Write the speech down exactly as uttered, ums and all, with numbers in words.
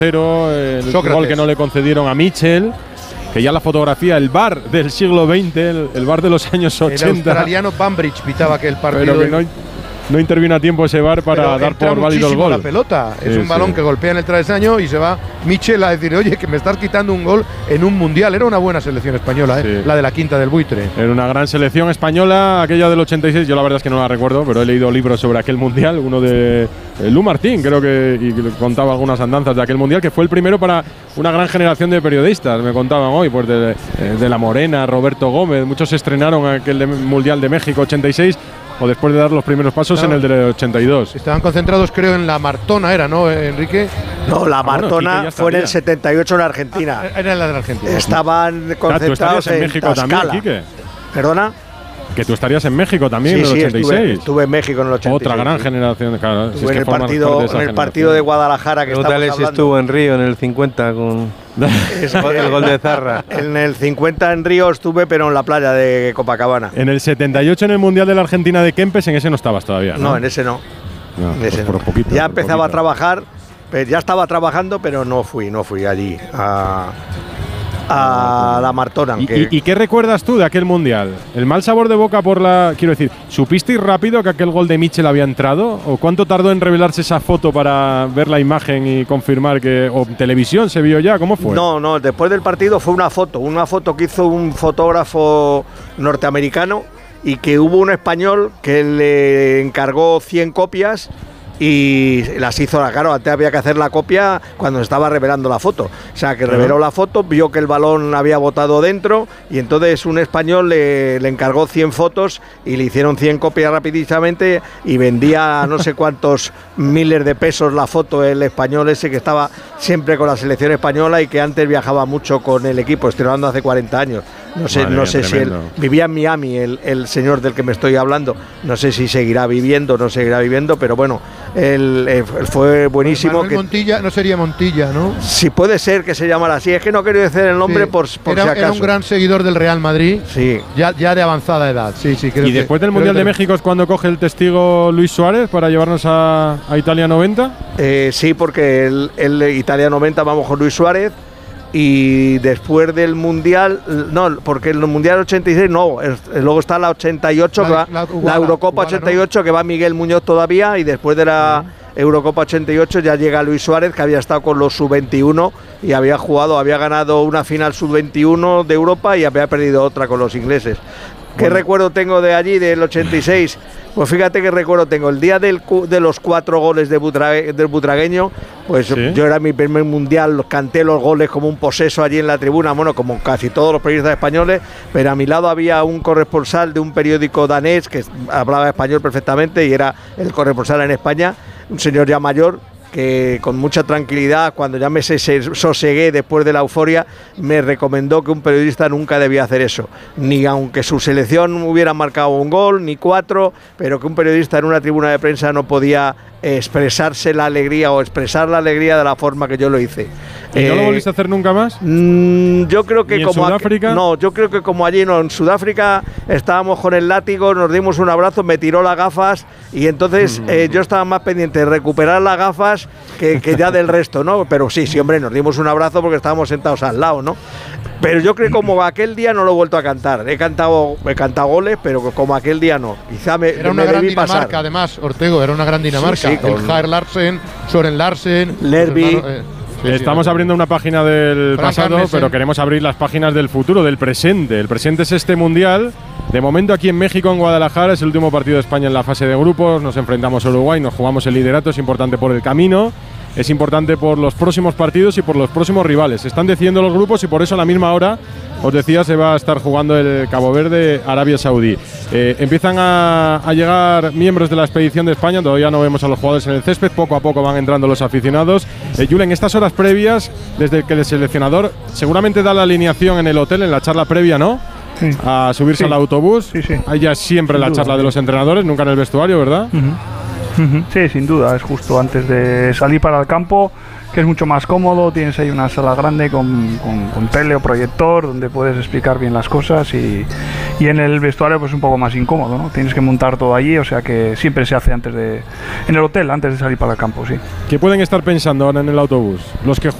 el Sócrates. gol que no le concedieron a Mitchell, que ya la fotografía, el V A R del siglo veinte, el, el V A R de los años ochenta. El australiano Bambridge pitaba aquel partido. Pero que no, no interviene a tiempo ese V A R para Pero dar por válido el muchísimo gol. La pelota es Sí, un balón sí. que golpea en el travesaño y se va Mitchell a decir, oye, que me estás quitando un gol en un mundial. Era una buena selección española, ¿eh? Sí. La de la Quinta del Buitre. Era una gran selección española, aquella del ochenta y seis. Yo la verdad es que no la recuerdo, pero he leído libros sobre aquel mundial. Uno de eh, Lu Martín, creo que, y que contaba algunas andanzas de aquel mundial, que fue el primero para una gran generación de periodistas. Me contaban hoy, pues de, de La Morena, Roberto Gómez. Muchos se estrenaron aquel de, mundial de México ochenta y seis. O después de dar los primeros pasos Claro. en el del ochenta y dos. Estaban concentrados, creo, en la Martona, ¿era, no, Enrique? No, la Ah, bueno, Martona Quique ya fue en el estaría. setenta y ocho en Argentina. Ah, era la de la Argentina. Estaban Claro, tú concentrados estarías en en México también, Tlaxcala. Quique. ¿Perdona? Que tú estarías en México también Sí, en el sí, ochenta y estuve, seis. estuve en México en el ochenta y seis. Otra gran sí. generación, claro. si es Estuve que en el formas partido, parte de esa en el generación. partido de Guadalajara que estamos Pregúntale si hablando. estuvo en Río en el cincuenta con Es el que gol de Zarra. En el cincuenta en Río estuve, pero en la playa de Copacabana. En el setenta y ocho en el Mundial de la Argentina de Kempes, en ese no estabas todavía, ¿no? No, en ese no. No, En pues ese por no. poquito, ya por empezaba poquito. a trabajar, pero ya estaba trabajando, pero no fui, no fui allí a, a la Martona. ¿Y, que- y- y qué recuerdas tú de aquel Mundial? ¿El mal sabor de boca por la… Quiero decir, ¿supiste ir rápido que aquel gol de Mitchell había entrado? ¿O cuánto tardó en revelarse esa foto para ver la imagen y confirmar que… o en televisión se vio ya? ¿Cómo fue? No, no, después del partido fue una foto, una foto que hizo un fotógrafo norteamericano y que hubo un español que le encargó cien copias y las hizo, claro, antes había que hacer la copia cuando se estaba revelando la foto. O sea, que reveló la foto, vio que el balón había botado dentro y entonces un español le, le encargó cien fotos y le hicieron cien copias rapidísimamente y vendía no sé cuántos miles de pesos la foto el español ese que estaba siempre con la selección española y que antes viajaba mucho con el equipo, estoy hablando hace cuarenta años. No sé, Madre no mía, sé si él tremendo. vivía en Miami, el, el señor del que me estoy hablando. No sé si seguirá viviendo, no seguirá viviendo, pero bueno, él, eh, fue buenísimo. Manuel Que, Montilla, no sería Montilla, ¿no? si puede ser que se llamara así, es que no quiero decir el nombre Sí. por, por era, si acaso. era un gran seguidor del Real Madrid, Sí. ya, ya de avanzada edad. Sí, sí, creo ¿Y que- después del creo Mundial que- de México es cuando coge el testigo Luis Suárez para llevarnos a, a Italia noventa? Eh, sí, porque el, el Italia noventa vamos con Luis Suárez y después del Mundial, no, porque el Mundial ochenta y seis no, es- luego está la ochenta y ocho, La- que va, la la, Iguala, Eurocopa Iguala, ochenta y ocho, que va Miguel Muñoz todavía y después de la Eurocopa ochenta y ocho ya llega Luis Suárez, que había estado con los sub veintiuno y había jugado, había ganado una final sub veintiuno de Europa y había perdido otra con los ingleses. ¿Qué Bueno. recuerdo tengo de allí, del ochenta y seis? Pues fíjate qué recuerdo tengo. El día del, cu- de los cuatro goles de Butrague- del butragueño, pues Sí. yo era mi primer mundial, canté los goles como un poseso allí en la tribuna, bueno, como casi todos los periodistas españoles, pero a mi lado había un corresponsal de un periódico danés que hablaba español perfectamente y era el corresponsal en España, un señor ya mayor, que con mucha tranquilidad, cuando ya me se- se- sosegué después de la euforia, me recomendó que un periodista nunca debía hacer eso, ni aunque su selección hubiera marcado un gol, ni cuatro, pero que un periodista en una tribuna de prensa no podía expresarse la alegría o expresar la alegría de la forma que yo lo hice. ¿Y no lo Eh, volviste a hacer nunca más? Mm, yo creo que ¿Ni en como aquí- Sudáfrica? no, yo creo que como allí no, en Sudáfrica estábamos con el látigo, nos dimos un abrazo, me tiró las gafas y entonces eh, yo estaba más pendiente de recuperar las gafas que, que ya del resto, ¿no? Pero sí, sí, hombre, nos dimos un abrazo porque estábamos sentados al lado, ¿no? Pero yo creo que como aquel día no lo he vuelto a cantar. He cantado, he cantado goles, pero como aquel día no. Quizá me, Era me una gran debí Dinamarca, pasar. además, Ortego, era una gran Dinamarca. Sí, sí, con- el Jair Larsen, Soren Larsen, Lerby. los hermanos, eh, sí, sí, Estamos sí. abriendo una página del Frank pasado, Arnesen. pero queremos abrir las páginas del futuro, del presente. El presente es este Mundial. De momento aquí en México, en Guadalajara, es el último partido de España en la fase de grupos. Nos enfrentamos a Uruguay, nos jugamos el liderato, es importante por el camino. Es importante por los próximos partidos y por los próximos rivales. Se están decidiendo los grupos y por eso a la misma hora, os decía, se va a estar jugando el Cabo Verde, Arabia Saudí. Eh, empiezan a, a llegar miembros de la expedición de España, todavía no vemos a los jugadores en el césped, poco a poco van entrando los aficionados. Eh, Julen, estas horas previas, desde que el seleccionador seguramente da la alineación en el hotel, en la charla previa, ¿no? Sí. A subirse Sí. al autobús. Sí, sí. Hay ya siempre Sin la duda, charla de sí. los entrenadores, nunca en el vestuario, ¿verdad? Ujú. Ujú. Sí, sin duda, es justo antes de salir para el campo, que es mucho más cómodo, tienes ahí una sala grande con, con, con tele o proyector donde puedes explicar bien las cosas y, Y en el vestuario pues un poco más incómodo, ¿no? Tienes que montar todo allí, o sea que siempre se hace antes de... en el hotel, antes de salir para el campo, sí. ¿Qué pueden estar pensando ahora en el autobús? Los que